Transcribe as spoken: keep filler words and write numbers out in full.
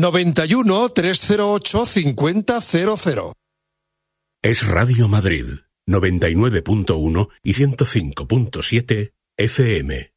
noventa y uno, trescientos ocho, cincuenta cero cero. Es Radio Madrid, noventa y nueve punto uno y ciento cinco punto siete F M.